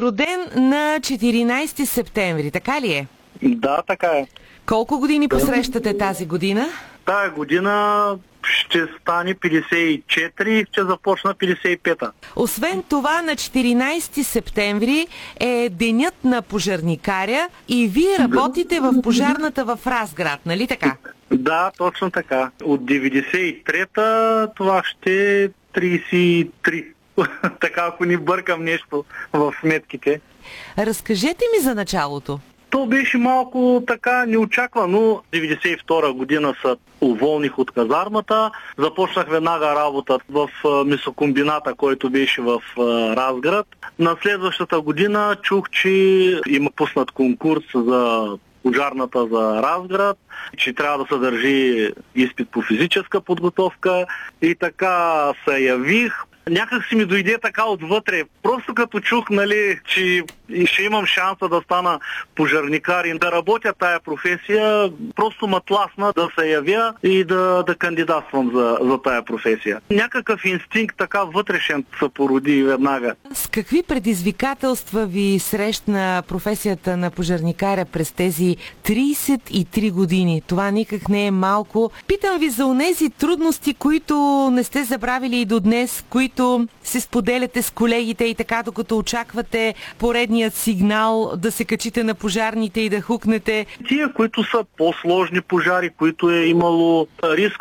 сте роден на 14 септември, така ли е? Да, така е. Колко години посрещате тази година? Тая година ще стане 54 и ще започна 55-та. Освен това, на 14 септември е денят на пожарникаря и вие работите в пожарната в Разград, нали така? Да, точно така. От 93-та това ще е 33. Така, ако ни бъркам нещо в сметките. Разкажете ми за началото. То беше малко така неочаквано. 92 година се уволних от казармата. Започнах веднага работа в месокомбината, който беше в Разград. На следващата година чух, че има пуснат конкурс за пожарната за Разград, че трябва да се държи изпит по физическа подготовка и така се явих. Някак си ми дойде така отвътре. Просто като чух, че ще имам шанса да стана пожарникар и да работя тая професия, просто ме тласна да се явя и да кандидатствам за тая професия. Някакъв инстинкт така вътрешен се породи веднага. С какви предизвикателства ви срещна професията на пожарникаря през тези 33 години? Това никак не е малко. Питам ви за онези трудности, които не сте забравили и до днес, които се споделяте с колегите и така, докато очаквате поредният сигнал да се качите на пожарните и да хукнете. Тия, които са по-сложни пожари, които е имало риск